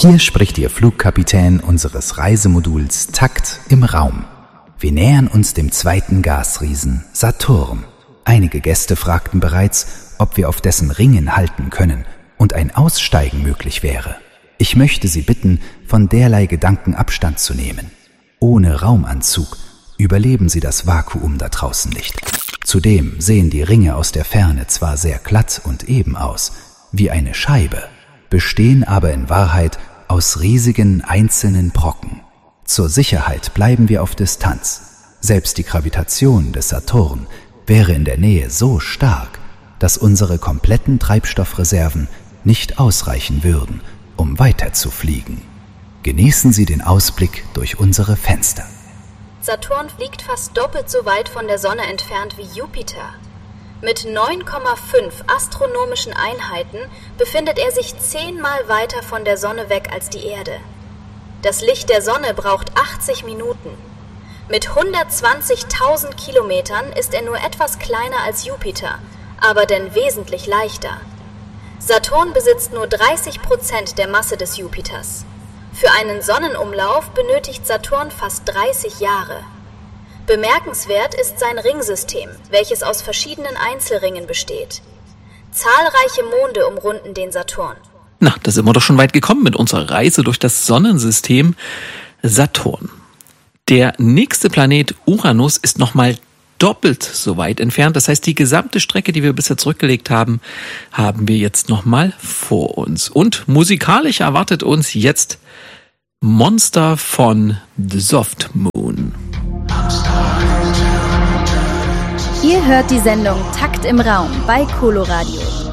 Hier spricht Ihr Flugkapitän unseres Reisemoduls Takt im Raum. Wir nähern uns dem zweiten Gasriesen Saturn. Einige Gäste fragten bereits, ob wir auf dessen Ringen halten können und ein Aussteigen möglich wäre. Ich möchte Sie bitten, von derlei Gedanken Abstand zu nehmen. Ohne Raumanzug überleben Sie das Vakuum da draußen nicht. Zudem sehen die Ringe aus der Ferne zwar sehr glatt und eben aus, wie eine Scheibe, bestehen aber in Wahrheit aus riesigen einzelnen Brocken. Zur Sicherheit bleiben wir auf Distanz. Selbst die Gravitation des Saturn wäre in der Nähe so stark, dass unsere kompletten Treibstoffreserven nicht ausreichen würden, um weiterzufliegen. Genießen Sie den Ausblick durch unsere Fenster. Saturn fliegt fast doppelt so weit von der Sonne entfernt wie Jupiter. Mit 9,5 astronomischen Einheiten befindet er sich 10-mal weiter von der Sonne weg als die Erde. Das Licht der Sonne braucht 80 Minuten. Mit 120.000 Kilometern ist er nur etwas kleiner als Jupiter, aber denn wesentlich leichter. Saturn besitzt nur 30% der Masse des Jupiters. Für einen Sonnenumlauf benötigt Saturn fast 30 Jahre. Bemerkenswert ist sein Ringsystem, welches aus verschiedenen Einzelringen besteht. Zahlreiche Monde umrunden den Saturn. Na, da sind wir doch schon weit gekommen mit unserer Reise durch das Sonnensystem Saturn. Der nächste Planet Uranus ist nochmal doppelt so weit entfernt. Das heißt, die gesamte Strecke, die wir bisher zurückgelegt haben, haben wir jetzt nochmal vor uns. Und musikalisch erwartet uns jetzt Monster von The Soft Moon. Ihr hört die Sendung Takt im Raum bei Coloradio.